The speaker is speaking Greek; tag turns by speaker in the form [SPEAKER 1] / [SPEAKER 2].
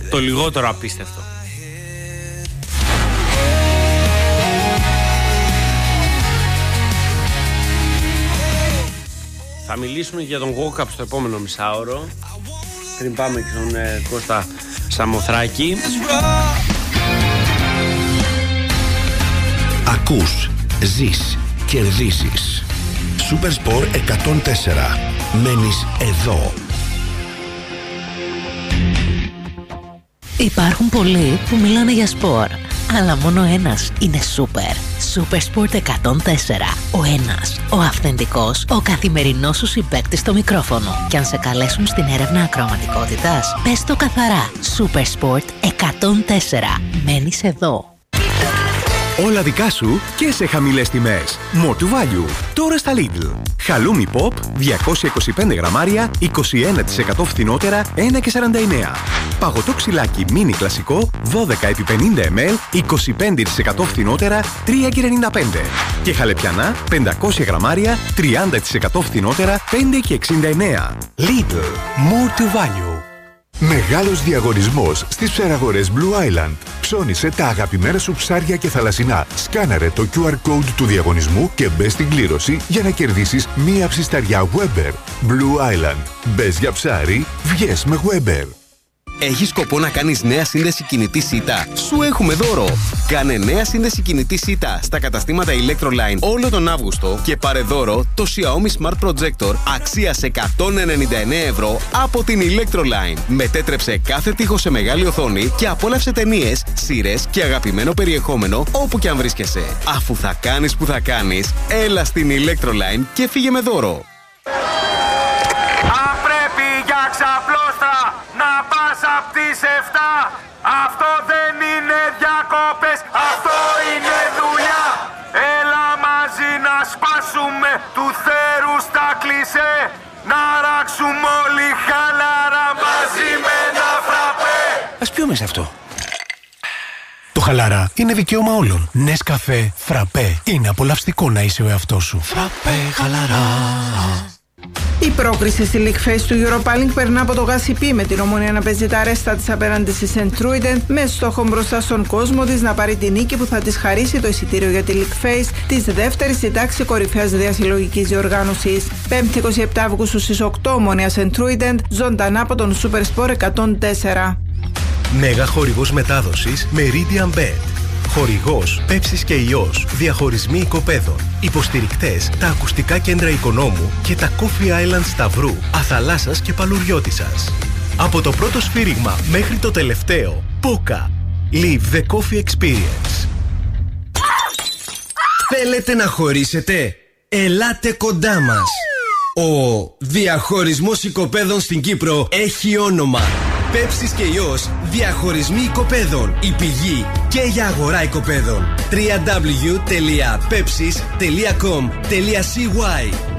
[SPEAKER 1] το λιγότερο απίστευτο. Θα μιλήσουμε για τον walk-up στο επόμενο μισάωρο. Πριν πάμε και στον Κώστα Σαμοθράκη.
[SPEAKER 2] Ακούς, ζεις, κερδίζεις. Supersport 104. Μένεις εδώ.
[SPEAKER 3] Υπάρχουν πολλοί που μιλάνε για σπορ, αλλά μόνο ένας είναι σούπερ. Supersport 104. Ο ένας, ο αυθεντικός, ο καθημερινός σου συμπαίκτης στο μικρόφωνο. Και αν σε καλέσουν στην έρευνα ακροαματικότητας, πες το καθαρά. Supersport 104. Μένεις εδώ.
[SPEAKER 4] Όλα δικά σου και σε χαμηλές τιμές. More to value. Τώρα στα Lidl. Χαλούμι Pop 225 γραμμάρια, 21% φθηνότερα, 1,49. Παγωτό ξυλάκι μίνι κλασικό 12x50 ml, 25% φθηνότερα, 3,95. Και χαλεπιανά 500 γραμμάρια, 30% φθηνότερα, 5,69. Lidl. More to value.
[SPEAKER 5] Μεγάλος διαγωνισμός στις ψαραγορές Blue Island. Ψώνισε τα αγαπημένα σου ψάρια και θαλασσινά. Σκάναρε το QR code του διαγωνισμού και μπες στην κλήρωση για να κερδίσεις μία ψισταριά Weber. Blue Island. Μπες για ψάρι, βγες με Weber.
[SPEAKER 6] Έχεις σκοπό να κάνεις νέα σύνδεση κινητή ΣΥΤΑ? Σου έχουμε δώρο! Κάνε νέα σύνδεση κινητή ΣΥΤΑ στα καταστήματα Electroline όλο τον Αύγουστο και πάρε δώρο το Xiaomi Smart Projector αξίας 199 ευρώ από την Electroline. Μετέτρεψε κάθε τοίχο σε μεγάλη οθόνη και απόλαυσε ταινίες, σειρές και αγαπημένο περιεχόμενο όπου και αν βρίσκεσαι. Αφού θα κάνεις που θα κάνεις, έλα στην Electroline και φύγε με δώρο.
[SPEAKER 7] Αν πρέπει για ξαπλώστρα να πας απ' τις 7, αυτό δεν είναι διακόπες, αυτό είναι δουλειά. Έλα μαζί να σπάσουμε του θέρου στα κλισέ, να ράξουμε όλοι χαλαρά μαζί με ένα φραπέ.
[SPEAKER 4] Ας πιούμε σε αυτό. Το χαλαρά είναι δικαίωμα όλων. Νεσκαφέ, φραπέ. Είναι απολαυστικό να είσαι ο εαυτός σου. Φραπέ, χαλαρά.
[SPEAKER 8] Η πρόκριση στη League Phase του Europa League περνά από το Γασιπί, με την Ομονία να παίζει τα ρέστα της απέναντι στη St. Truiden, με στόχο μπροστά στον κόσμο της να πάρει τη νίκη που θα της χαρίσει το εισιτήριο για τη League Phase της δεύτερης στη τάξη κορυφαίας διασυλλογικής διοργάνωσης. 5η 27 Αυγούστου στις 8, Ομονία St. Truiden, ζωντανά από τον Supersport 104.
[SPEAKER 4] Μέγα χορηγός μετάδοσης Meridian Bet. Χορηγός Πέψης και Ιός. Διαχωρισμοί οικοπαίδων. Υποστηρικτές τα ακουστικά κέντρα Οικονόμου και τα Coffee Island Σταυρού, Αθαλάσσας και Παλουριώτισσας. Από το πρώτο σφύριγμα μέχρι το τελευταίο, Πόκα. Live the coffee experience.
[SPEAKER 9] Θέλετε να χωρίσετε? Ελάτε κοντά μας. Ο διαχωρισμός οικοπαίδων στην Κύπρο έχει όνομα. Πέψης και Ιός, διαχωρισμοί οικοπαίδων. Η πηγή και για αγορά οικοπαίδων. www.pepsis.com.cy